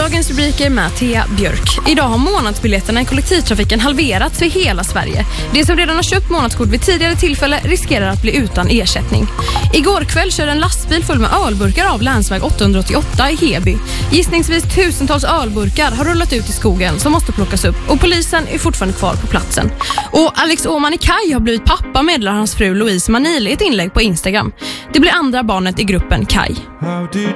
Dagens rubriker med Thea Björk. Idag har månadsbiljetterna i kollektivtrafiken halverats för hela Sverige. De som redan har köpt månadskort vid tidigare tillfälle riskerar att bli utan ersättning. Igår kväll körde en lastbil full med ölburkar av länsväg 888 i Heby. Gissningsvis tusentals ölburkar har rullat ut i skogen som måste plockas upp och polisen är fortfarande kvar på platsen. Och Alex Åman i Kaj har blivit pappa, meddelar hans fru Louise Manil i ett inlägg på Instagram. Det blir andra barnet i gruppen Kaj.